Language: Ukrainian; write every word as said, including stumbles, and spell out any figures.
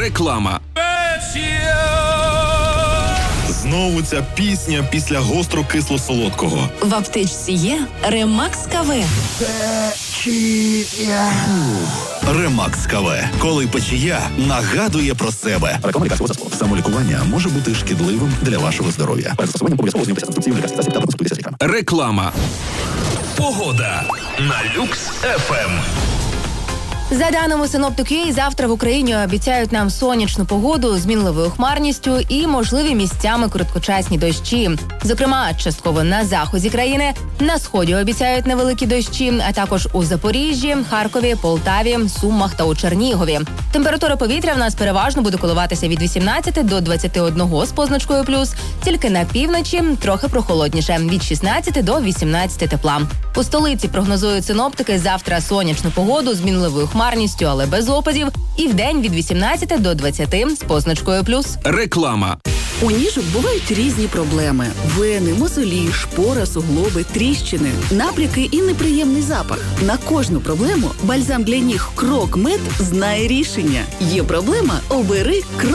Реклама. Знову ця пісня після гостро-кисло-солодкого. В аптечці є Ремакс КВ. Печія. Ремакс КВ. Коли печія нагадує про себе. Реклама лікарського засобу. Самолікування може бути шкідливим для вашого здоров'я. Перед застосуванням обов'язково ознайомтеся з інструкцією лікарських засобів та проконсультуйтеся з лікарем. Реклама. Погода на Люкс еф ем. За даними синоптики, завтра в Україні обіцяють нам сонячну погоду з мінливою хмарністю і можливі місцями короткочасні дощі. Зокрема, частково на заході країни, на сході обіцяють невеликі дощі, а також у Запоріжжі, Харкові, Полтаві, Сумах та у Чернігові. Температура повітря в нас переважно буде коливатися від вісімнадцяти до двадцяти одного з позначкою плюс, тільки на півночі трохи прохолодніше, від шістнадцяти до вісімнадцяти тепла. У столиці прогнозують синоптики завтра сонячну погоду з мінливою хмарністю, але без опадів, і вдень від вісімнадцяти до двадцяти з позначкою плюс. Реклама. У ніжок бувають різні проблеми: вени, мозолі, шпора, суглоби, тріщини, набряки і неприємний запах. На кожну проблему бальзам для ніг Крок Мед знає рішення. Є проблема – обери Крок.